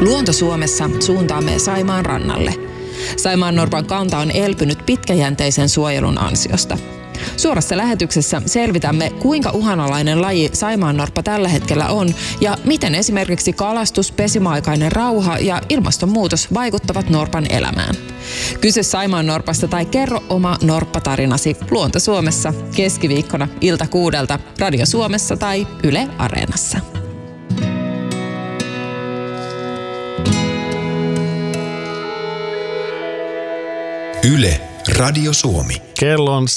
Luonto-Suomessa suuntaamme Saimaan rannalle. Saimaannorpan kanta on elpynyt pitkäjänteisen suojelun ansiosta. Suorassa lähetyksessä selvitämme, kuinka uhanalainen laji saimaannorppa tällä hetkellä on ja miten esimerkiksi kalastus, pesimäaikainen rauha ja ilmastonmuutos vaikuttavat norpan elämään. Kysy saimaannorpasta tai kerro oma norppatarinasi Luonto-Suomessa keskiviikkona ilta 6 Radio Suomessa tai Yle Areenassa. Yle Radio Suomi. Kello on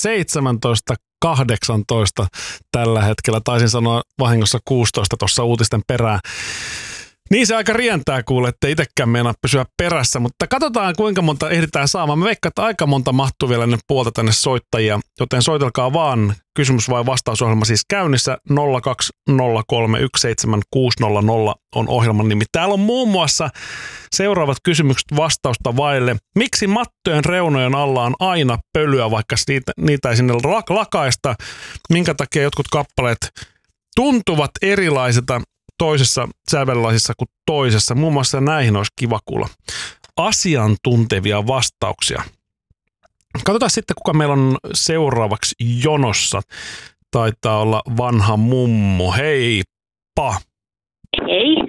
17.18 tällä hetkellä. Taisin sanoa vahingossa 16 tuossa uutisten perään. Niin se aika rientää kuule, ettei itsekään meinaa pysyä perässä, mutta katsotaan kuinka monta ehditään saamaan. Mä veikkaan, että aika monta mahtuu vielä ennen puolta tänne soittajia, joten soitelkaa vaan. Kysymys vai vastausohjelma siis käynnissä 020317600 on ohjelman nimi. Täällä on muun muassa seuraavat kysymykset vastausta vaille. Miksi mattojen reunojen alla on aina pölyä, vaikka niitä ei sinne lakaista? Minkä takia jotkut kappaleet tuntuvat erilaisilta toisessa sävellasissa kuin toisessa? Muun muassa näihin olisi kiva kuulla asiantuntevia vastauksia. Katsotaan sitten, kuka meillä on seuraavaksi jonossa. Taitaa olla vanha mummu. Heippa! Hei.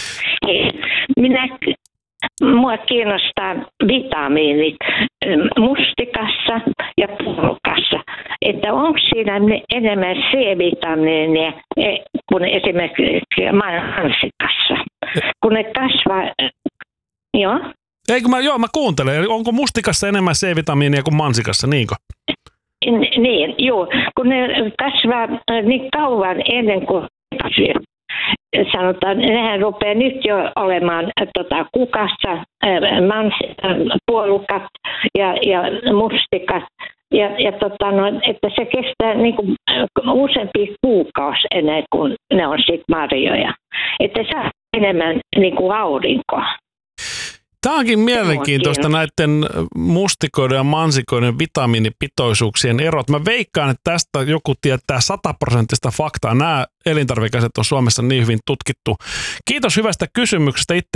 Mua kiinnostaa vitamiinit mustikassa ja puolukassa. Että onko siinä enemmän C-vitamiinia kuin esimerkiksi mansikassa? Kun ne kasvaa, joo? Mä kuuntelen. Onko mustikassa enemmän C-vitamiinia kuin mansikassa, niinkö? Niin, joo. Kun ne kasvaa niin kauan ennen kuin sanotaan, nehän rupeaa nyt jo olemaan kukassa, puolukat ja mustikat. Että se kestää niin kuin useampi kuukausi ennen kuin ne on sitten marjoja. Että saa enemmän niin kuin aurinkoa. Tämä onkin mielenkiintoista näiden mustikoiden ja mansikoiden vitamiinipitoisuuksien erot. Mä veikkaan, että tästä joku tietää 100% faktaa. Nämä elintarvikeaset on Suomessa niin hyvin tutkittu. Kiitos hyvästä kysymyksestä. Itse